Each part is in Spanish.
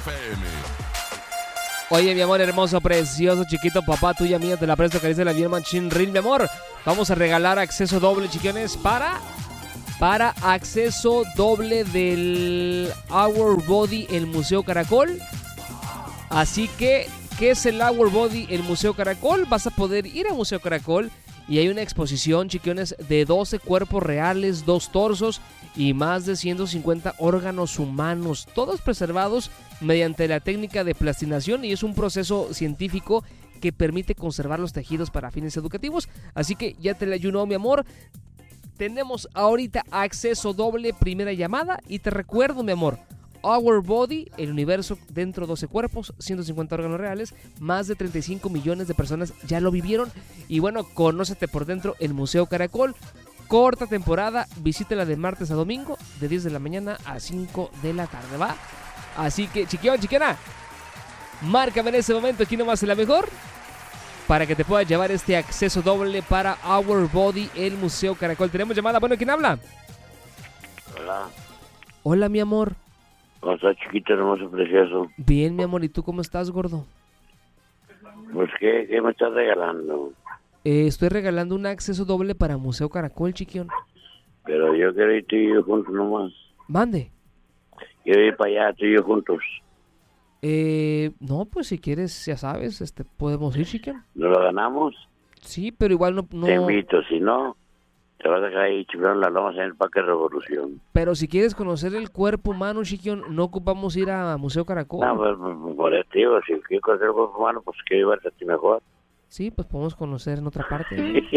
FM. Oye, mi amor hermoso, precioso, chiquito, papá, tuya, mía, te la presto, que dice la bien Machine Reel, mi amor. Vamos a regalar acceso doble, chiquiones, para acceso doble del Our Body, el Museo Caracol. Así que, ¿qué es el Our Body, el Museo Caracol? Vas a poder ir al Museo Caracol y hay una exposición, chiquiones, de 12 cuerpos reales, 2 torsos y más de 150 órganos humanos, todos preservados mediante la técnica de plastinación, y es un proceso científico que permite conservar los tejidos para fines educativos. Así que ya te la ayuno, mi amor. Tenemos ahorita acceso doble, primera llamada, y te recuerdo, mi amor, Our Body, el universo dentro de 12 cuerpos, 150 órganos reales, más de 35 millones de personas ya lo vivieron. Y bueno, conócete por dentro el Museo Caracol. Corta temporada, visítala de martes a domingo, de 10 de la mañana a 5 de la tarde, ¿va? Así que, chiquión, chiquiana, márcame en ese momento aquí nomás en la mejor, para que te puedas llevar este acceso doble para Our Body, el Museo Caracol. Tenemos llamada. Bueno, ¿quién habla? Hola. Hola, mi amor. ¿Cómo estás, chiquito, hermoso, precioso? Bien, mi amor. ¿Y tú cómo estás, gordo? Pues, ¿qué me estás regalando? Estoy regalando un acceso doble para Museo Caracol, chiquión. Pero yo quiero ir tú y yo juntos nomás. Mande. Quiero ir para allá, tú y yo juntos. No, pues si quieres, ya sabes, podemos ir, chiquión. ¿No lo ganamos? Sí, pero igual no... Te invito, si no, te vas a quedar ahí chiflando la loma en el Parque Revolución. Pero si quieres conocer el cuerpo humano, chiquión, no ocupamos ir a Museo Caracol. No, pues, por el tío, si quieres conocer el cuerpo humano, pues quiero llevarte a ti mejor. Sí, pues podemos conocer en otra parte.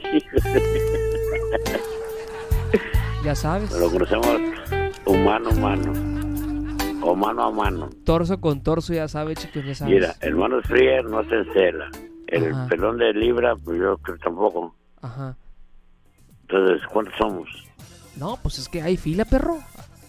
Ya sabes. Lo conocemos humano a mano. O mano a mano. Torso con torso, ya sabes, chicos, ya sabes. Mira, el Manos Frías no se encela. El Ajá. pelón de libra, pues yo creo tampoco. Ajá. Entonces, ¿cuántos somos? No, pues es que hay fila, perro.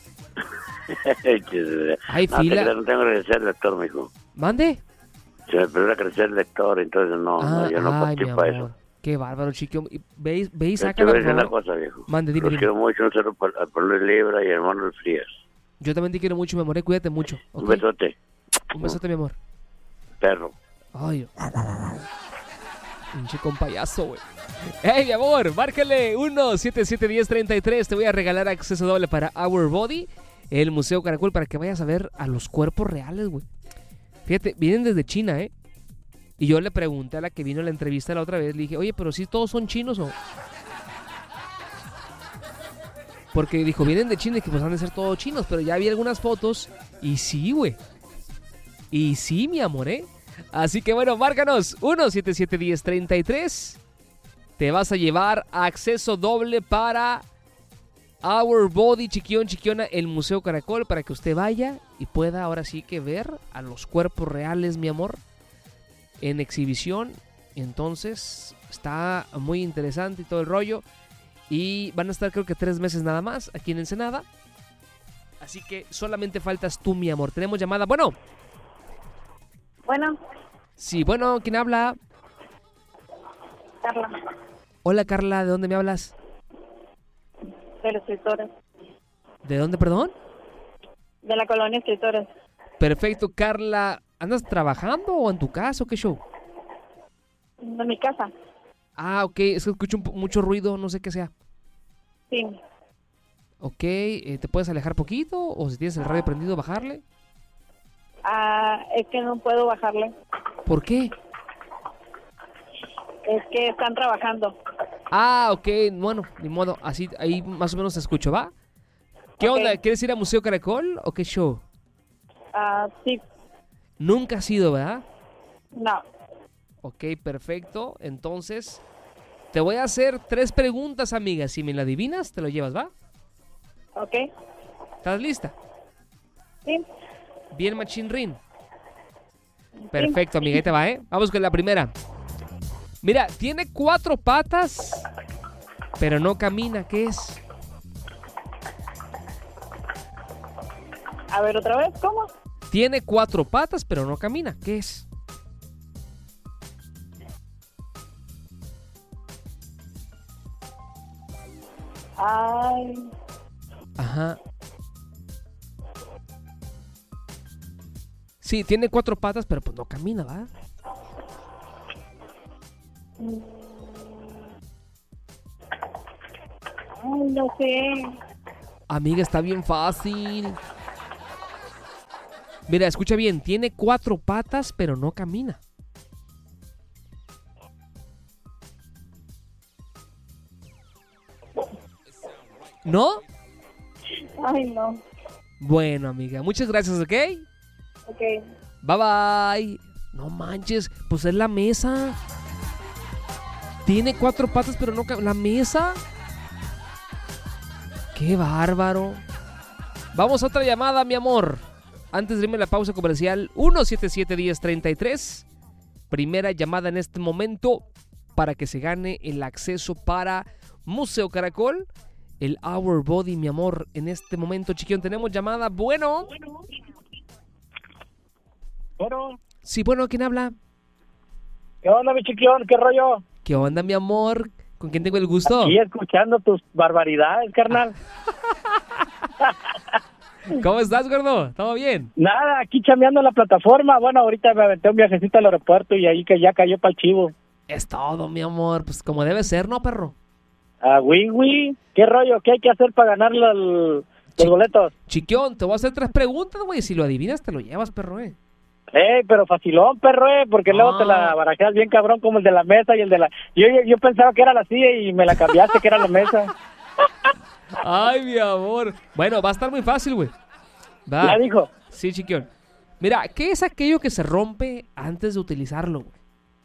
Hay No, fila. no tengo que ser lector, mijo. ¿Mande? Se me perdió crecer el lector, entonces no, yo no ay, mi participo a amor. eso. Qué bárbaro, chico. Ve y Yo te sácala, voy a por decir una favor. cosa, viejo. Mande, dime, Los dime. quiero mucho, un saludo al Pelón de libra y al Manos Frías. Yo también te quiero mucho, mi amor. Cuídate mucho. ¿Ok? Un besote, Un besote, mi amor. perro. Ay, pinche con payaso, güey. Hey, mi amor, márcale 1-77-10-33. Te voy a regalar acceso doble para Our Body, el Museo Caracol, para que vayas a ver a los cuerpos reales, güey. Fíjate, vienen desde China, ¿eh? Y yo le pregunté a la que vino a la entrevista la otra vez, le dije, oye, pero si todos son chinos o... Porque dijo, vienen de China y que pues han de ser todos chinos, pero ya vi algunas fotos y sí, güey. Y sí, mi amor, ¿eh? Así que bueno, márcanos 1-77-10-33. Te vas a llevar acceso doble para Our Body, chiquión, chiquiona, el Museo Caracol, para que usted vaya y pueda ahora sí que ver a los cuerpos reales, mi amor, en exhibición. Entonces está muy interesante y todo el rollo. Y van a estar creo que 3 meses nada más aquí en Ensenada. Así que solamente faltas tú, mi amor. Tenemos llamada. Bueno. Bueno. Sí, bueno, ¿quién habla? Carla. Hola, Carla, ¿de dónde me hablas? De la escritora. ¿De dónde, perdón? De la colonia Escritoras. Perfecto, Carla. ¿Andas trabajando o en tu casa o qué show? De mi casa. Ah, ok, es que escucho mucho ruido, no sé qué sea. Sí. Ok, ¿te puedes alejar poquito? O si tienes el radio prendido, bajarle. Es que no puedo bajarle. ¿Por qué? Es que están trabajando. Ah, ok, bueno, ni modo, así, ahí más o menos te escucho, ¿va? ¿Qué Ok. onda? ¿Quieres ir a Museo Caracol o qué show? Sí. Nunca has ido, ¿verdad? No. Ok, perfecto. Entonces, te voy a hacer 3 preguntas, amiga. Si me la adivinas, te lo llevas, ¿va? Ok. ¿Estás lista? Sí. Bien, Machine Rin. Perfecto, amiga, ahí te va, ¿eh? Vamos con la primera. Mira, tiene 4 patas, pero no camina. ¿Qué es? A ver, otra vez, ¿cómo? Tiene 4 patas, pero no camina. ¿Qué es? Ay, Ajá. Sí, tiene 4 patas, pero pues no camina, ¿va? Ay, no sé. Amiga, está bien fácil. Mira, escucha bien. Tiene 4 patas, pero no camina. ¿No? Ay, no. Bueno, amiga, muchas gracias, ¿ok? Ok. Bye, bye. No manches, pues es la mesa. Tiene 4 patas, pero no camina. ¿La mesa? ¡Qué bárbaro! Vamos a otra llamada, mi amor. Antes de irme a la pausa comercial, 177-1033. Primera llamada en este momento para que se gane el acceso para Museo Caracol. El Our Body, mi amor, en este momento, chiquión, tenemos llamada. Bueno. Bueno. Sí, bueno, ¿quién habla? ¿Qué onda, mi chiquión? ¿Qué rollo? ¿Qué onda, mi amor? ¿Con quién tengo el gusto? Aquí escuchando tus barbaridades, carnal. ¿Cómo estás, gordo? ¿Todo bien? Nada, aquí chambeando en la plataforma. Bueno, ahorita me aventé un viajecito al aeropuerto y ahí que ya cayó para el chivo. Es todo, mi amor. Pues como debe ser, ¿no, perro? Ah, oui. ¿Qué rollo? ¿Qué hay que hacer para ganar los boletos? Chiquión, te voy a hacer 3 preguntas, güey. Si lo adivinas, te lo llevas, perro, Pero facilón, perro, porque luego te la barajeas bien cabrón como el de la mesa y el de la... Yo pensaba que era la silla y me la cambiaste que era la mesa. Ay, mi amor. Bueno, va a estar muy fácil, güey. Va. ¿Ya dijo? Sí, chiquión. Mira, ¿qué es aquello que se rompe antes de utilizarlo, güey?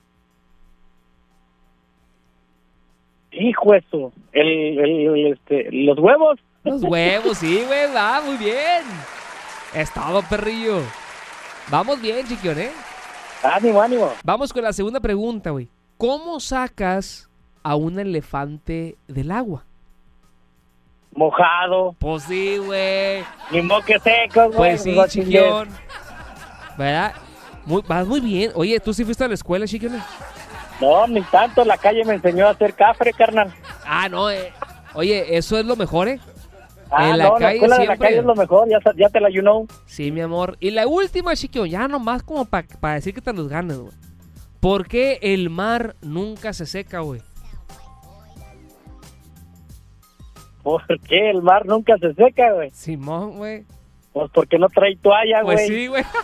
Hijo eso. Los huevos. Los huevos, sí, güey. Va, muy bien. Es todo, perrillo. Vamos bien, chiquión, Ánimo. Vamos con la segunda pregunta, güey. ¿Cómo sacas a un elefante del agua? Mojado. Pues sí, güey. Ni moque seco, güey. Pues sí, chiquión. ¿Verdad? Vas muy bien. Oye, ¿tú sí fuiste a la escuela, chiquión? No, ni tanto. La calle me enseñó a hacer cafre, carnal. Ah, no. Oye, eso es lo mejor, En la escuela siempre... de la calle es lo mejor. Ya te la you know. Sí, mi amor. Y la última, chiquión, ya nomás como para decir que te los ganes, güey. ¿Por qué el mar nunca se seca, güey? ¿Por qué el mar nunca se seca, güey? Simón, güey. Pues porque no trae toalla, güey. Pues sí, güey.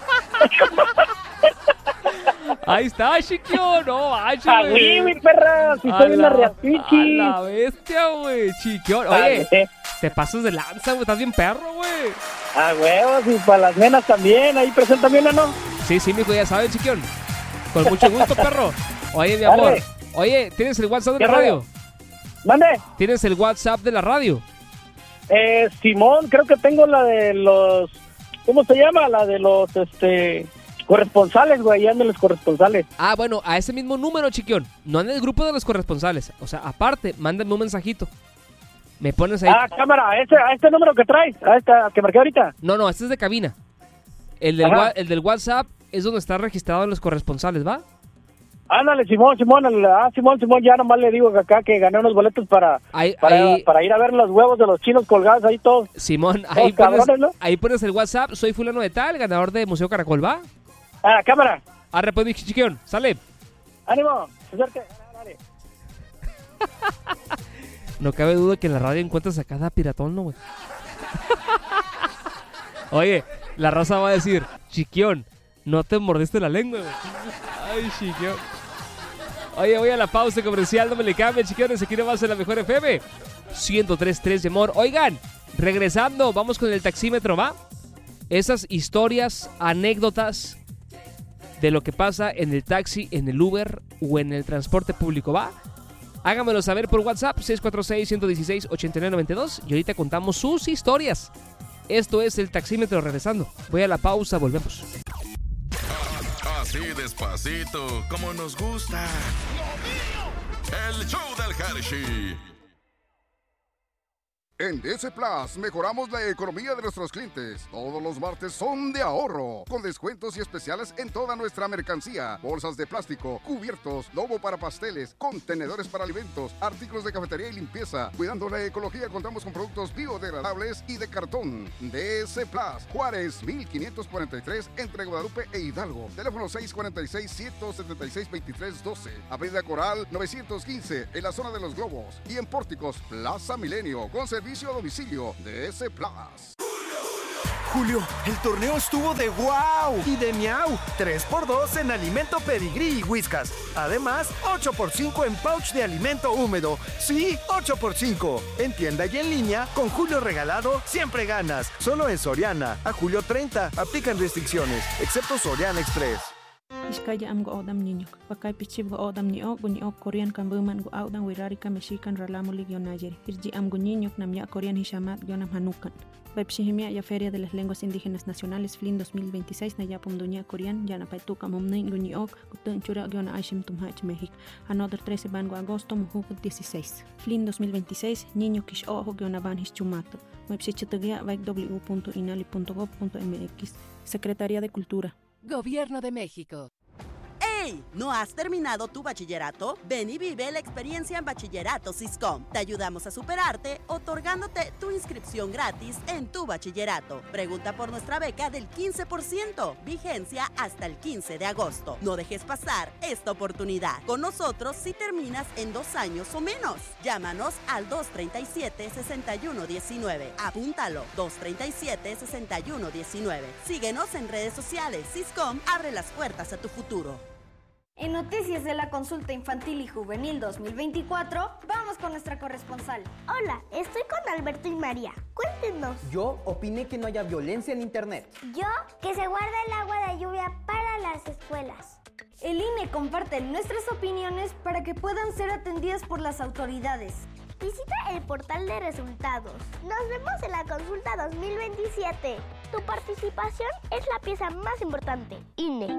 Ahí está, chiquillo. No, vaya, ¡Ah, güey, mi perra! Si soy una reapichi. A la bestia, güey. Chiquillo. Oye, te pasas de lanza, güey. Estás bien perro, güey. ¡Ah, huevos! Y para las nenas también. Ahí presenta bien, ¿no? Sí, mijo, ya sabes, chiquillo. Con mucho gusto, perro. Oye, mi amor. Dale. Oye, ¿tienes el WhatsApp de la radio? ¿Mande? ¿Tienes el WhatsApp de la radio? Simón, creo que tengo la de los... ¿Cómo se llama? La de los, corresponsales, güey. Ya ando en los corresponsales. Ah, bueno, a ese mismo número, chiquión. No en el grupo de los corresponsales. O sea, aparte, mándame un mensajito. Me pones ahí. Ah, cámara, a este número que traes, a esta que marqué ahorita. No, este es de cabina. El del WhatsApp es donde está registrado en los corresponsales, ¿va? Ándale, Simón, ya nomás le digo que acá que gané unos boletos para ir a ver los huevos de los chinos colgados ahí todos. Simón, ahí pones el WhatsApp, soy fulano de tal, ganador de Museo Caracol, ¿va? Ah, cámara. Arre, pues, mi chiquión, sale. Ánimo, suerte. Dale. No cabe duda que en la radio encuentras a cada piratón, ¿no, güey? Oye, la raza va a decir, chiquión, no te mordiste la lengua, güey. Ay, chiquión. Oye, voy a la pausa comercial, no me le cambien, chiquiones, aquí nomás en la mejor FM 103.3 de amor. Oigan, regresando, vamos con el taxímetro, ¿va? Esas historias, anécdotas de lo que pasa en el taxi, en el Uber o en el transporte público, ¿va? Háganmelo saber por WhatsApp 646-116-8992 y ahorita contamos sus historias. Esto es el taxímetro, regresando. Voy a la pausa, volvemos. Así despacito, como nos gusta. El show del Hershey. En DS Plus mejoramos la economía de nuestros clientes. Todos los martes son de ahorro, con descuentos y especiales en toda nuestra mercancía. Bolsas de plástico, cubiertos, lobo para pasteles, contenedores para alimentos, artículos de cafetería y limpieza. Cuidando la ecología, contamos con productos biodegradables y de cartón. DS Plus, Juárez 1543, entre Guadalupe e Hidalgo. Teléfono 646-176-2312. Avenida Coral 915, en la zona de los Globos. Y en Pórticos, Plaza Milenio, con servicio a domicilio. DS Plus. Julio, el torneo estuvo de wow y de miau. 3x2 en alimento Pedigrí y Whiskas. Además, 8x5 en pouch de alimento húmedo. Sí, 8x5. En tienda y en línea, con Julio regalado, siempre ganas. Solo en Soriana. A julio 30. Aplican restricciones, excepto Soriana Express. Iskaya am go odam niñok. Pakay pichib go odam niok Korean kan buman go odam wirarika mexican ralamulig yonayer. Irji am go niñok nam ya Korean hishamat yonam hanukan. Pepsihimia ya Feria de las Lenguas Indígenas Nacionales FLIN 2026 na yapum dunia Korean yana paituka momnin guniok gutun chura yona aishim tumhach México. Another 13 bango agosto mujuk 16. FLIN 2026 niño kish ojo yona ban hischumato. Website www.inali.gov.mx. Secretaría de Cultura. Gobierno de México. ¡Hey! ¿No has terminado tu bachillerato? Ven y vive la experiencia en Bachillerato Siscom. Te ayudamos a superarte, otorgándote tu inscripción gratis en tu bachillerato. Pregunta por nuestra beca del 15%. Vigencia hasta el 15 de agosto. No dejes pasar esta oportunidad. Con nosotros si terminas en 2 años o menos. Llámanos al 237-6119. Apúntalo, 237-6119. Síguenos en redes sociales. Siscom abre las puertas a tu futuro. En noticias de la consulta infantil y juvenil 2024, vamos con nuestra corresponsal. Hola, estoy con Alberto y María. Cuéntenos. Yo opiné que no haya violencia en internet. Yo, que se guarda el agua de lluvia para las escuelas. El INE comparte nuestras opiniones para que puedan ser atendidas por las autoridades. Visita el portal de resultados. Nos vemos en la consulta 2027. Tu participación es la pieza más importante. INE.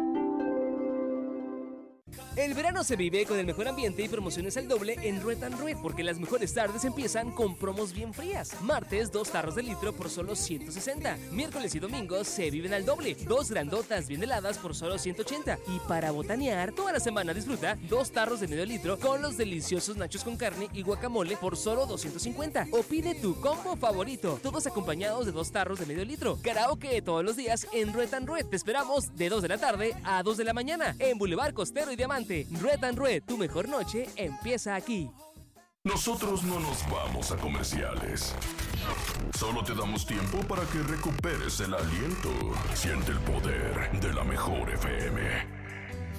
El verano se vive con el mejor ambiente y promociones al doble en Red & Red, porque las mejores tardes empiezan con promos bien frías. Martes, 2 tarros de litro por solo 160. Miércoles y domingos se viven al doble. 2 grandotas bien heladas por solo 180. Y para botanear, toda la semana disfruta 2 tarros de medio litro con los deliciosos nachos con carne y guacamole por solo 250. O pide tu combo favorito, todos acompañados de 2 tarros de medio litro. Karaoke todos los días en Red & Red. Te esperamos de 2 de la tarde a 2 de la mañana en Boulevard Costero y Diamante. Red & Red, tu mejor noche empieza aquí. Nosotros no nos vamos a comerciales. Solo te damos tiempo para que recuperes el aliento. Siente el poder de la mejor FM.